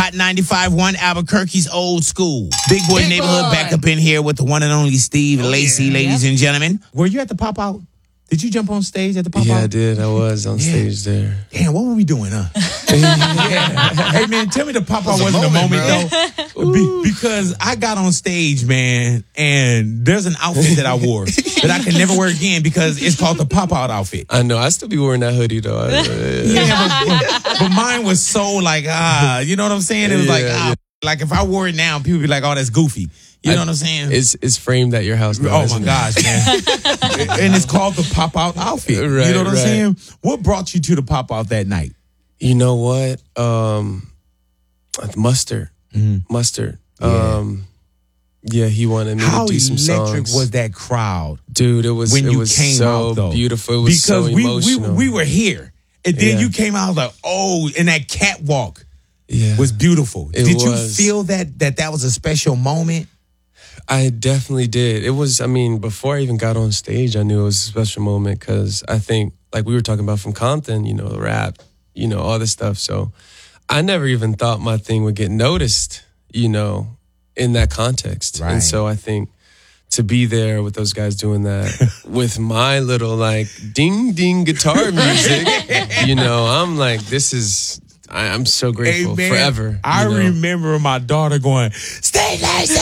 Hot 95.1 Albuquerque's Old School. Big Boy Neighborhood back up in here with the one and only Steve Lacy, ladies and gentlemen. Were you at the pop-out? Did you jump on stage at the pop-out? Yeah, I did. I was on stage there. Damn, what were we doing, huh? Hey, man, tell me the pop-out wasn't a moment, though. Because I got on stage, man, and there's an outfit that I wore that I can never wear again because it's called the pop-out outfit. I know. I still be wearing that hoodie, though. But mine was so like, you know what I'm saying? It was like if I wore it now, people would be like, oh, that's goofy. You know what I'm saying? It's framed at your house now. Oh, my gosh, man. And it's called the pop-out outfit. Right, you know what I'm saying? What brought you to the pop-out that night? You know what? Mustard. Mm-hmm. Mustard. Yeah, he wanted me to do some songs. How electric was that crowd? Dude, it was came so out, though? beautiful. It was because so emotional. we were here. And then you came out like, oh, and that catwalk was beautiful. Did you feel that was a special moment? I definitely did. It was, I mean, before I even got on stage, I knew it was a special moment because I think, like we were talking about from Compton, you know, the rap, you know, all this stuff. So I never even thought my thing would get noticed, you know, in that context. Right. And so I think to be there with those guys doing that with my little like ding ding guitar music, you know, I'm like, I'm so grateful forever. I remember my daughter going, "Stay Lacy."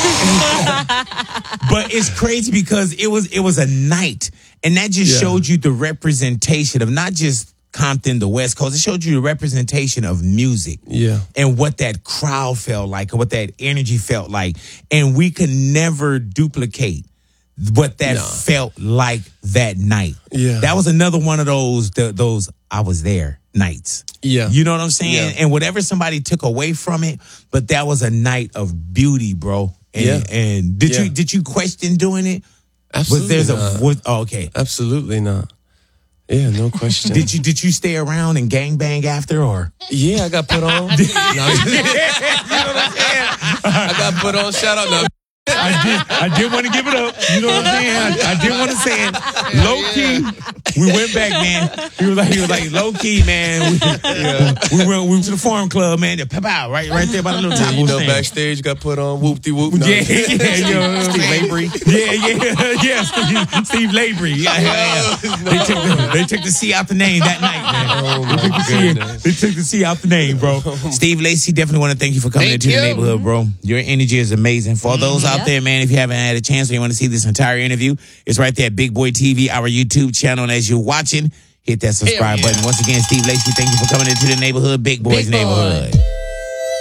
But it's crazy because it was a night, and that just showed you the representation of not just Compton, the West Coast. It showed you the representation of music, and what that crowd felt like, and what that energy felt like, and we could never duplicate what that felt like that night. Yeah, that was another one of those I was there nights. Yeah, you know what I'm saying? Yeah. And whatever somebody took away from it, but that was a night of beauty, bro. And, and did you question doing it? Absolutely not. Okay, absolutely not. Yeah, no question. Did you stay around and gangbang after, or? Yeah, I got put on. You know what I'm saying? I got put on. Shout out. No. I did want to give it up. You know what I'm saying? I did want to say it. Low key, we went back, man. He was like low key, man. We went to the Forum Club, man. The pow, right there by the little taco stand. Backstage got put on. Whoop de whoop. Yeah, Steve Lavery. Yeah. Steve Lavery. Yeah. They took the C out the name that night, man. They took the C out the name, bro. Steve Lacy, definitely want to thank you for coming into the neighborhood, bro. Your energy is amazing. For those out there, man, if you haven't had a chance or you want to see this entire interview, it's right there at Big Boy TV, our YouTube channel. And as you're watching, hit that subscribe button. Once again, Steve Lacy, thank you for coming into the neighborhood, Big Boy's Neighborhood.